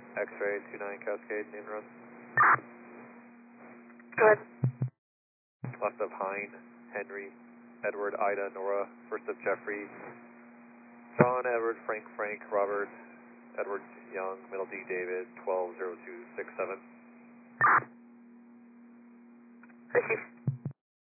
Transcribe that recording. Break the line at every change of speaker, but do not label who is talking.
X-ray 29 Cascade, name and run.
Go ahead.
Left of Hein, Henry, Edward, Ida, Nora. First of Jeffrey, John, Edward, Frank, Robert, Edward, Young, middle D, David, 120267.
Thank you.